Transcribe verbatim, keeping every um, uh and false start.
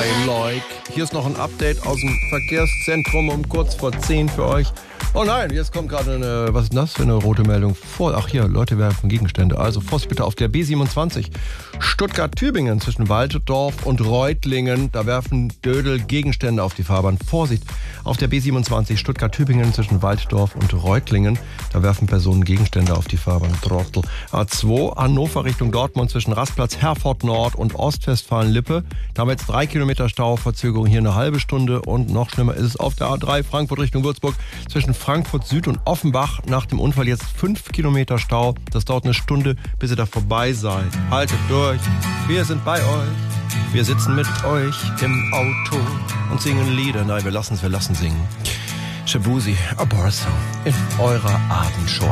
bei Leuk. Hier ist noch ein Update aus dem Verkehrszentrum um kurz vor zehn für euch. Oh nein, jetzt kommt gerade eine, was ist denn das für eine rote Meldung? Vor, ach hier, Leute werfen Gegenstände. Also Vorsicht bitte auf der B siebenundzwanzig. Stuttgart-Tübingen zwischen Waltdorf und Reutlingen. Da werfen Dödel Gegenstände auf die Fahrbahn. Vorsicht auf der B siebenundzwanzig. Stuttgart-Tübingen zwischen Waltdorf und Reutlingen. Da werfen Personen Gegenstände auf die Fahrbahn. Trottel. A zwei Hannover Richtung Dortmund zwischen Rastplatz Herford Nord und Ostwestfalen-Lippe. Da haben wir jetzt drei Kilometer Stau, Verzögerung hier eine halbe Stunde. Und noch schlimmer ist es auf der A drei Frankfurt Richtung Würzburg zwischen Frankfurt Süd und Offenbach. Nach dem Unfall jetzt fünf Kilometer Stau. Das dauert eine Stunde, bis ihr da vorbei seid. Haltet durch. Wir sind bei euch. Wir sitzen mit euch im Auto und singen Lieder. Nein, wir lassen es, wir lassen singen. Shabuzi, A Bar Song in eurer Abendshow.